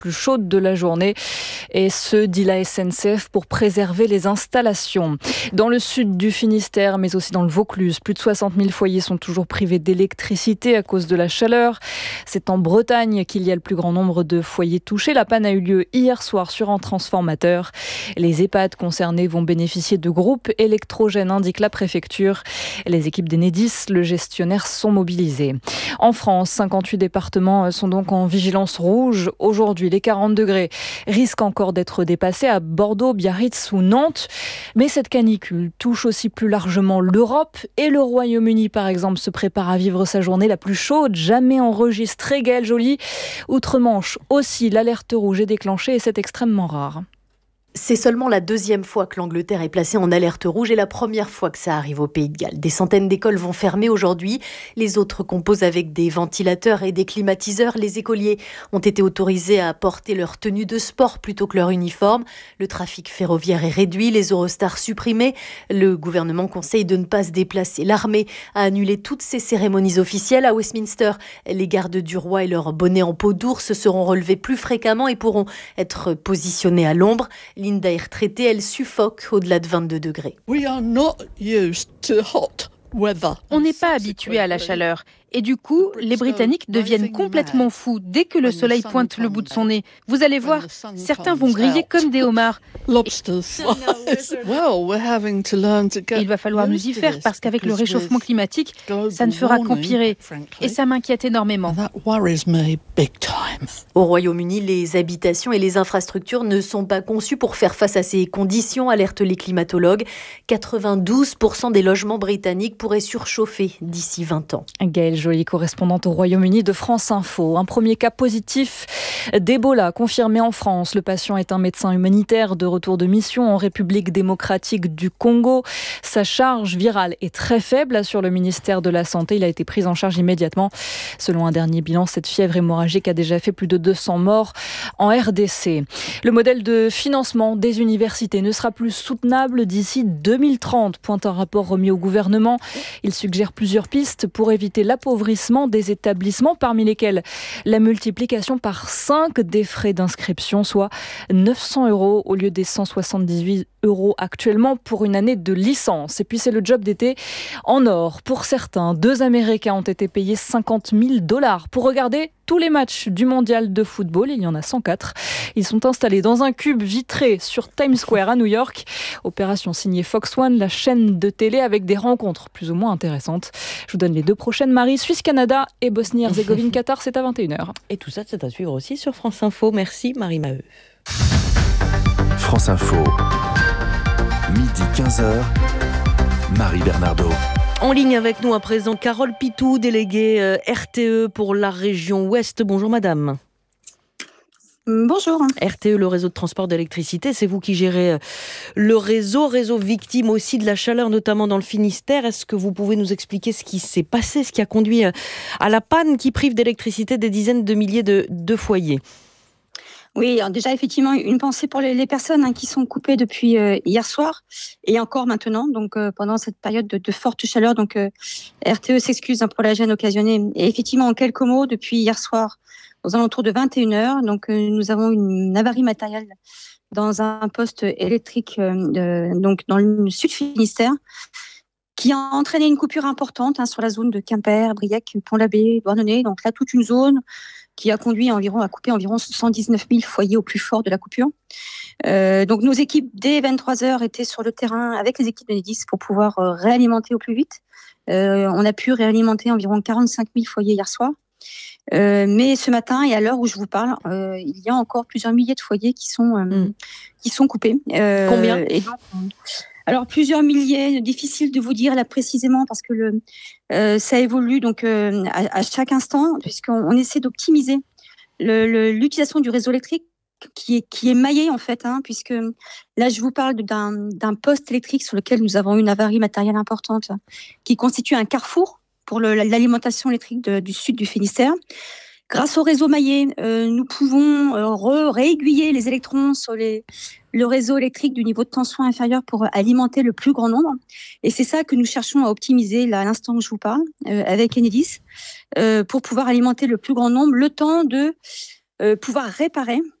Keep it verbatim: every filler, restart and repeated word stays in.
plus chaude de la journée. Et ce, dit la S N C F, pour préserver les installations. Dans le sud du Finistère, mais aussi dans le Vaucluse, plus de soixante mille foyers sont toujours privés d'électricité à cause de la chaleur. C'est en Bretagne qu'il y a le plus grand nombre de foyers touchés. La panne a eu lieu hier soir sur un transformateur. Les EHPAD concernés vont bénéficier de groupes électrogènes, indique la préfecture. Les équipes d'Enedis, le gestionnaire, sont mobilisées. En France, cinquante-huit départements sont donc en vigilance rouge. Aujourd'hui, les quarante degrés risquent encore d'être dépassés à Bordeaux, Biarritz ou Nantes. Mais cette canicule touche aussi plus largement l'Europe et le Royaume-Uni, par exemple, se prépare à vivre sa journée la plus chaude jamais enregistrée. Gaëlle Joly, outre-Manche aussi, l'alerte rouge est déclenchée et c'est extrêmement rare. C'est seulement la deuxième fois que l'Angleterre est placée en alerte rouge et la première fois que ça arrive au Pays de Galles. Des centaines d'écoles vont fermer aujourd'hui. Les autres composent avec des ventilateurs et des climatiseurs. Les écoliers ont été autorisés à porter leur tenue de sport plutôt que leur uniforme. Le trafic ferroviaire est réduit, les Eurostars supprimés. Le gouvernement conseille de ne pas se déplacer. L'armée a annulé toutes ses cérémonies officielles. À Westminster, les gardes du roi et leurs bonnets en peau d'ours seront relevés plus fréquemment et pourront être positionnés à l'ombre. Linda est retraitée, elle suffoque au-delà de vingt-deux degrés. We are not used to hot weather. On n'est pas habitué à la chaleur. Et du coup, les Britanniques deviennent complètement fous dès que le soleil pointe le bout de son nez. Vous allez voir, certains vont griller comme des homards. Et il va falloir nous y faire parce qu'avec le réchauffement climatique, ça ne fera qu'empirer. Et ça m'inquiète énormément. Au Royaume-Uni, les habitations et les infrastructures ne sont pas conçues pour faire face à ces conditions, alertent les climatologues. quatre-vingt-douze pour cent des logements britanniques pourraient surchauffer d'ici vingt ans. Gaëlle Joly, correspondante au Royaume-Uni de France Info. Un premier cas positif d'Ebola confirmé en France. Le patient est un médecin humanitaire de retour de mission en République démocratique du Congo. Sa charge virale est très faible, assure le ministère de la Santé. Il a été pris en charge immédiatement. Selon un dernier bilan, cette fièvre hémorragique a déjà fait plus de deux cents morts en R D C. Le modèle de financement des universités ne sera plus soutenable d'ici deux mille trente, pointe un rapport remis au gouvernement. Il suggère plusieurs pistes pour éviter l'appauvrissement des établissements, parmi lesquels la multiplication par cinq des frais d'inscription, soit neuf cents euros au lieu des cent soixante-dix-huit euros actuellement pour une année de licence. Et puis c'est le job d'été en or. Pour certains, deux Américains ont été payés cinquante mille dollars pour regarder tous les matchs du mondial de football. Il y en a cent quatre. Ils sont installés dans un cube vitré sur Times Square à New York. Opération signée Fox One, la chaîne de télé, avec des rencontres plus ou moins intéressantes. Je vous donne les deux prochaines, Marie. Suisse-Canada et Bosnie-Herzégovine-Qatar, c'est à vingt et une heures. Et tout ça, c'est à suivre aussi sur France Info. Merci Marie Maheu. France Info, midi quinze heures, Marie Bernardo. En ligne avec nous à présent, Carole Pitou, déléguée euh, R T E pour la région Ouest. Bonjour madame. Bonjour. R T E, le réseau de transport d'électricité, c'est vous qui gérez le réseau, réseau victime aussi de la chaleur, notamment dans le Finistère. Est-ce que vous pouvez nous expliquer ce qui s'est passé, ce qui a conduit à la panne qui prive d'électricité des dizaines de milliers de, de foyers ? Oui, alors déjà, effectivement, une pensée pour les, les personnes hein, qui sont coupées depuis euh, hier soir et encore maintenant, donc euh, pendant cette période de, de forte chaleur. Donc, euh, R T E s'excuse hein, pour la gêne occasionnée. Et effectivement, en quelques mots, depuis hier soir, aux alentours de vingt et une heures, donc, euh, nous avons une avarie matérielle dans un poste électrique euh, de, donc dans le sud Finistère, qui a entraîné une coupure importante hein, sur la zone de Quimper, Briec, Pont-l'Abbé, Douarnenez. Donc là, toute une zone qui a conduit environ, à couper environ cent dix-neuf mille foyers au plus fort de la coupure. Euh, donc nos équipes, dès vingt-trois heures, étaient sur le terrain avec les équipes de Enedis pour pouvoir euh, réalimenter au plus vite. Euh, on a pu réalimenter environ quarante-cinq mille foyers hier soir. Euh, mais ce matin, et à l'heure où je vous parle, euh, il y a encore plusieurs milliers de foyers qui sont, euh, mmh. qui sont coupés. Euh, Combien et donc, Alors, plusieurs milliers, difficile de vous dire là précisément parce que le, euh, ça évolue donc, euh, à, à chaque instant, puisqu'on on essaie d'optimiser le, le, l'utilisation du réseau électrique qui est, qui est maillé en fait, hein, puisque là, je vous parle d'un, d'un poste électrique sur lequel nous avons une avarie matérielle importante qui constitue un carrefour pour le, l'alimentation électrique de, du sud du Finistère. Grâce au réseau maillé, euh, nous pouvons euh, re- réaiguiller les électrons sur les, le réseau électrique du niveau de tension inférieur pour alimenter le plus grand nombre. Et c'est ça que nous cherchons à optimiser là, à l'instant où je vous parle, euh, avec Enedis, euh, pour pouvoir alimenter le plus grand nombre, le temps de euh, pouvoir réparer